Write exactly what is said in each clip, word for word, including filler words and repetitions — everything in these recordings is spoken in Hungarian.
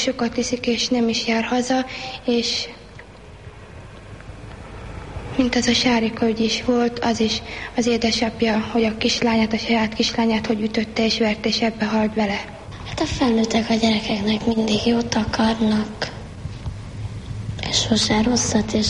sokat iszik, és nem is jár haza, és mint az a Sárika ügy is volt, az is az édesapja, hogy a kislányát, a saját kislányát, hogy ütötte és verte, és ebbe halt bele. Hát a felnőttek a gyerekeknek mindig jót akarnak, és sose rosszat, és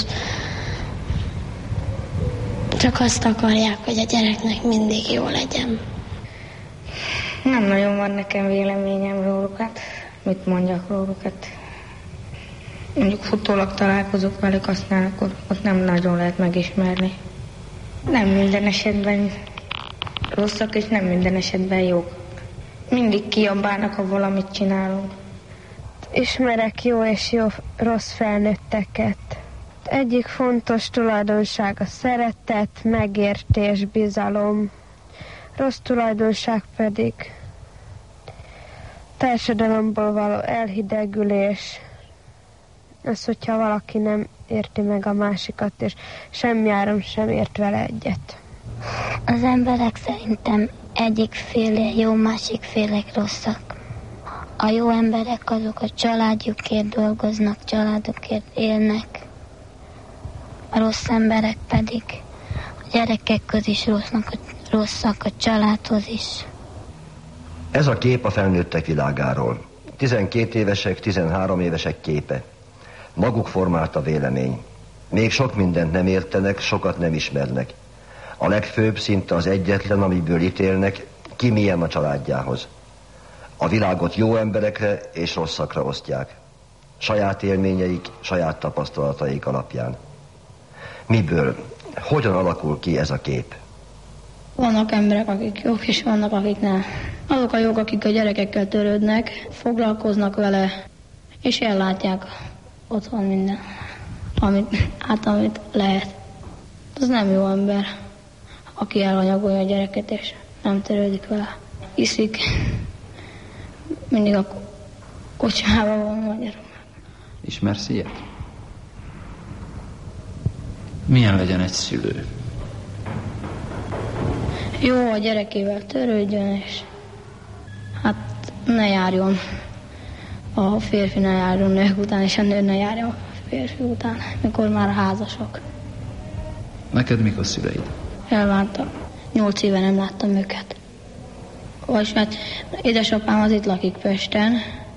csak azt akarják, hogy a gyereknek mindig jó legyen. Nem nagyon van nekem véleményem rólukat, mit mondjak rólukat. Mondjuk futólag találkozok velük, aztán akkor ott nem nagyon lehet megismerni. Nem minden esetben rosszak, és nem minden esetben jók. Mindig kiabálnak, ha valamit csinálunk. Ismerek jó és jó rossz felnőtteket. Egyik fontos tulajdonság a szeretet, megértés, bizalom. Rossz tulajdonság pedig társadalomból való elhidegülés. Az, hogyha valaki nem érti meg a másikat, és semmi áron sem ért vele egyet. Az emberek szerintem egyik féle jó, másik féle rosszak. A jó emberek azok a családjukért dolgoznak, családokért élnek. A rossz emberek pedig a gyerekek közé is rosszak, rosszak, a családhoz is. Ez a kép a felnőttek világáról. tizenkét évesek, tizenhárom évesek képe. Maguk formálta vélemény. Még sok mindent nem értenek, sokat nem ismernek. A legfőbb, szinte az egyetlen, amiből ítélnek, ki milyen a családjához. A világot jó emberekre és rosszakra osztják. Saját élményeik, saját tapasztalataik alapján. Miből, hogyan alakul ki ez a kép? Vannak emberek, akik jók, és vannak, akik nem. Azok a jók, akik a gyerekekkel törődnek, foglalkoznak vele, és ellátják otthon minden, amit, hát amit lehet. Az nem jó ember, aki elanyagolja a gyereket, és nem törődik vele. Iszik, mindig a kocsmában van magyarul. Ismersz ilyet? Milyen legyen egy szülő? Jó, a gyerekével törődjön, és hát ne járjon a férfi, ne járjon nők után, és a nő ne járjon a férfi után, mikor már házasok. Neked mik a szüleid? Elváltak. Nyolc éve nem láttam őket. Vagyis hát édesapám az itt lakik Pesten,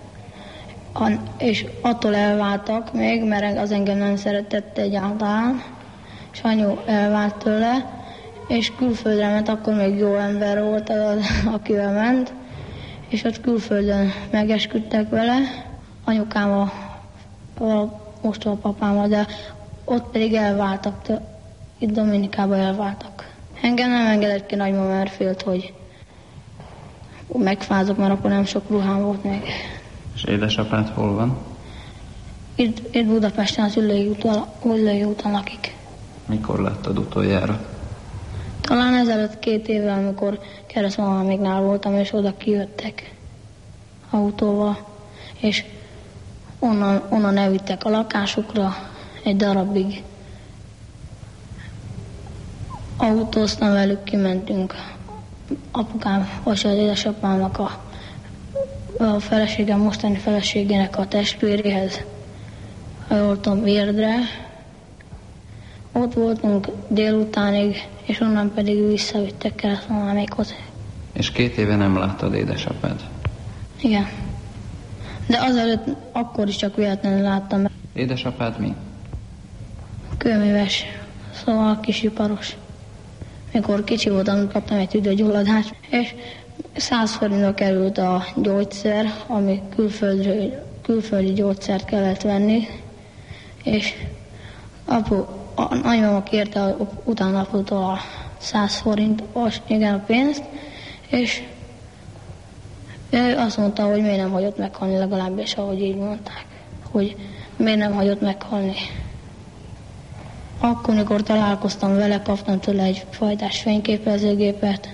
és attól elváltak még, mert az engem nem szeretett egyáltalán, és anyu elvált tőle, és külföldre ment, akkor még jó ember volt az, akivel ment, és ott külföldön megesküdtek vele, anyukám a, a mostohapapámmal, de ott pedig elváltak, itt Dominikába elváltak. Engem nem engedett ki nagymama, mert félt, hogy megfázok, mert akkor nem sok ruhám volt még. És édesapád hol van? Itt, itt Budapesten az Üllői úton, Üllői úton lakik. Mikor láttad utoljára? Talán ezelőtt két évvel, amikor keresztmamáméknál voltam, és oda kijöttek autóval, és onnan, onnan elvittek a lakásukra, egy darabig autóztam velük, kimentünk apukám, vagy az édesapámnak a, a feleségem, mostani feleségének a testvéréhez, ha jól tudom, Vérdre. Ott voltunk délutánig, és onnan pedig visszavittek keresztmamámékhoz. És két éve nem láttad édesapád? Igen. De azelőtt akkor is csak véletlenül láttam. Édesapád mi? Kőműves, szóval kisiparos. Mikor kicsi voltam, kaptam egy tüdőgyulladást, és száz forintba került a gyógyszer, ami külföldi, külföldi gyógyszert kellett venni, és apu, a nagymama kérte utána aputól a száz forint, igen, a pénzt, és ő azt mondta, hogy miért nem hagyott meghalni, legalábbis ahogy így mondták, hogy miért nem hagyott meghalni. Akkor, mikor találkoztam vele, kaptam tőle egy fajtás fényképezőgépet,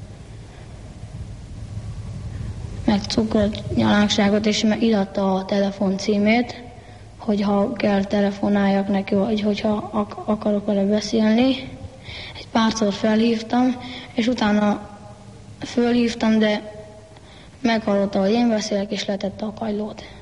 meg cukrot, nyalánkságot, és idatta a telefon címét, hogy ha kell telefonáljak neki, vagy hogyha ak- akarok vele beszélni. Egy párszor felhívtam, és utána fölhívtam, de meghallotta, hogy én beszélek, és letette a kagylót.